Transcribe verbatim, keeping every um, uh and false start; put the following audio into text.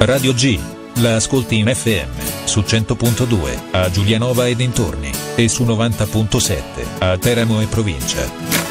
Radio G. La ascolti in F M, su cento punto due, a Giulianova e dintorni, e su novanta punto sette, a Teramo e provincia.